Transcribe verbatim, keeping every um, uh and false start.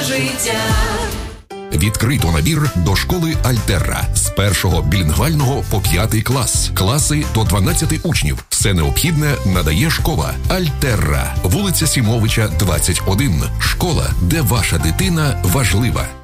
життя. Відкрито набір до школи Альтерра з першого білінгвального по п'ятий клас. Класи до дванадцяти учнів. Все необхідне надає школа Альтерра. Вулиця Сімовича, двадцять один. Школа, де ваша дитина важлива.